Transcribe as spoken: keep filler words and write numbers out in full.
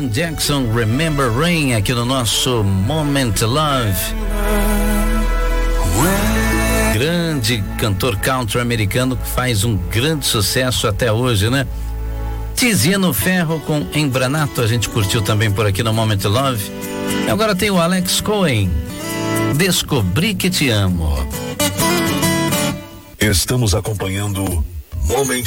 Alan Jackson, Remember Rain, aqui no nosso Moment Love. Grande cantor country americano que faz um grande sucesso até hoje, né? Tiziano Ferro com Embranato, a gente curtiu também por aqui no Moment Love. Agora tem o Alex Cohen, Descobri que te amo. Estamos acompanhando Moment